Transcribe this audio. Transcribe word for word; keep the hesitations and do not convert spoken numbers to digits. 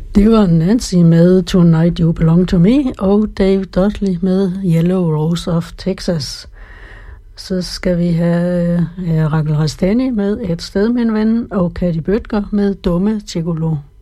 Det var Nancy med Tonight You Belong to Me, og Dave Dudley med Yellow Rose of Texas. Så skal vi have uh, Rachel Rastani med Et sted, min ven, og Katy Bøtger med Dumme Gigolo.